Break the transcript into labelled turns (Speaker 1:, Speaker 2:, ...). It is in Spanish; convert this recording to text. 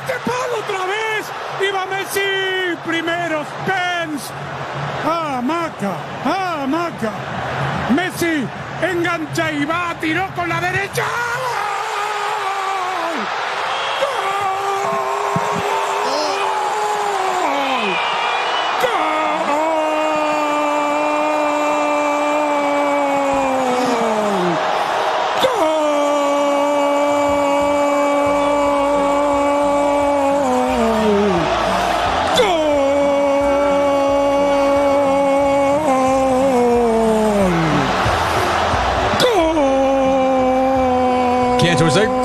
Speaker 1: ¡De palo otra vez! ¡Iba Messi! Primero Spence. ¡Ah, Maca! Messi engancha y va, tiró con la derecha.
Speaker 2: Cantor